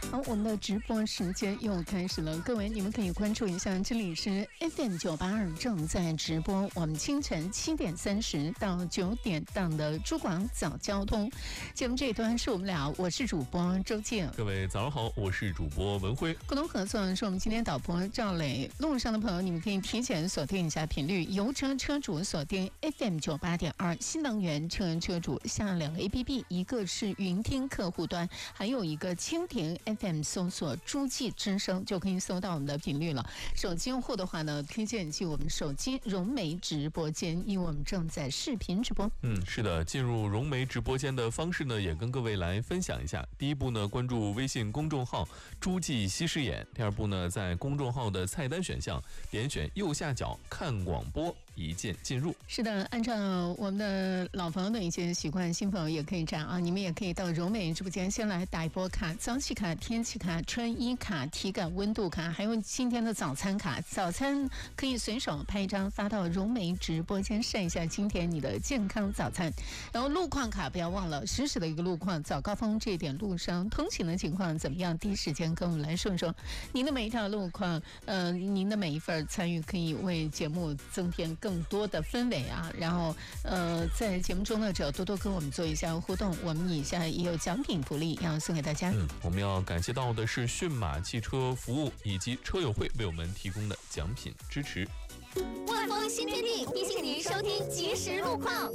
好，我们的直播时间又开始了，各位你们可以关注一下，这里是 FM982 正在直播，我们清晨7点30到9点档的中广早交通节目这一端是我们俩，我是主播周静。 各位早上好，我是主播文辉。 共同合作是我们今天导播赵磊。路上的朋友，你们可以提前锁定一下频率，油车车主锁定 FM98.2，新能源车主下两个 APP， 一个是云听客户端，还有一个蜻蜓 FM 搜索诸暨之声就可以搜到我们的频率了。手机用户的话呢，推荐进我们手机融媒直播间，因为我们正在视频直播。 是的，进入融媒直播间的方式呢，也跟各位来分享一下。第一步呢，关注微信公众号诸暨西施眼。第二步呢，在公众号的菜单选项点选右下角看广播，一键进入。 是的，按照我们的老朋友的一些习惯，新朋友也可以这样啊，你们也可以到融媒直播间先来打一波卡，早起卡、天气卡、穿衣卡、体感温度卡，还有今天的早餐卡。早餐可以随手拍一张发到融媒直播间晒一下今天你的健康早餐。然后路况卡不要忘了，实时的一个路况，早高峰这一点路上通勤的情况怎么样？第一时间跟我们来说说您的每一条路况，您的每一份参与可以为节目增添更多的氛围啊。然后在节目中呢，只要多多跟我们做一下互动，我们以下也有奖品福利要送给大家。 我们要感谢到的是迅马汽车服务以及车友会为我们提供的奖品支持。 万丰新天地提醒您收听即时路况。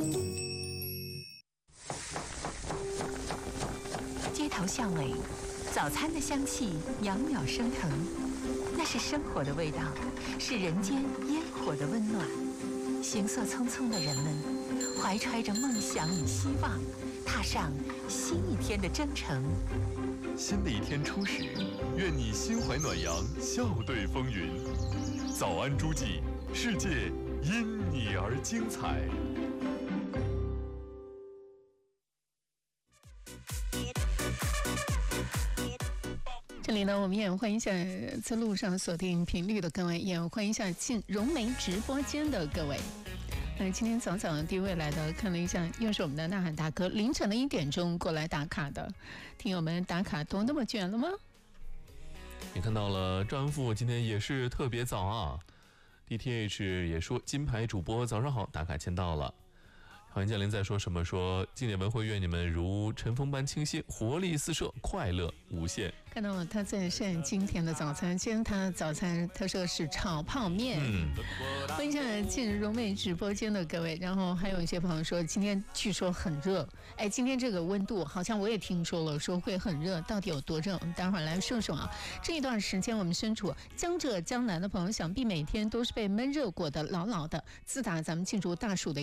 街头巷尾，早餐的香气袅袅升腾，那是生活的味道，是人间烟火的温暖。行色匆匆的人们，怀揣着梦想与希望，踏上新一天的征程。 新的一天初始，愿你心怀暖阳，笑对风云。早安诸暨，世界因你而精彩。 这里呢，我们也欢迎一下在路上锁定频率的各位，也欢迎一下进融媒直播间的各位。今天早早第一位来的，看了一下，又是我们的呐喊大哥，凌晨的1点钟过来打卡的，听友们打卡都那么卷了吗？ 也看到了赵恩富今天也是特别早啊 ，DTH 也说金牌主播早上好，打卡签到了。黄建林在说什么？说今年文汇愿你们如晨风般清新，活力四射，快乐无限。 看到了他在晒今天的早餐，今天他的早餐他说是炒泡面。欢迎一下进融媒直播间的各位，然后还有一些朋友说今天据说很热，今天这个温度好像我也听说了，说会很热，到底有多热？我们待会儿来说说啊。这一段时间我们身处江浙江南的朋友，想必每天都是被闷热过的牢牢的。自打咱们进入大暑的